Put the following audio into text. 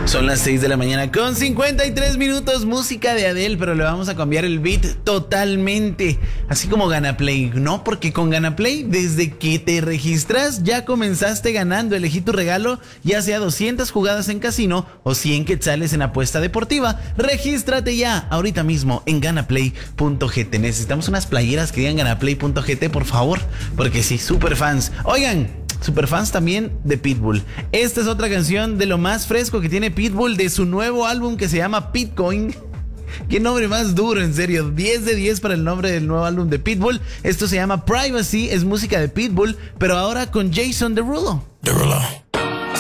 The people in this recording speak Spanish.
Son las 6 de la mañana con 53 minutos, música de Adele, pero le vamos a cambiar el beat totalmente, así como Ganaplay, ¿no? Porque con Ganaplay, desde que te registras, ya comenzaste ganando. Elegí tu regalo, ya sea 200 jugadas en casino o 100 quetzales en apuesta deportiva. Regístrate ya, ahorita mismo, en ganaplay.gt. Necesitamos unas playeras que digan ganaplay.gt, por favor, porque sí, super fans. Oigan, superfans también de Pitbull. Esta es otra canción de lo más fresco que tiene Pitbull de su nuevo álbum que se llama Pitcoin. Qué nombre más duro, en serio. 10 de 10 para el nombre del nuevo álbum de Pitbull. Esto se llama Privacy, es música de Pitbull, pero ahora con Jason Derulo.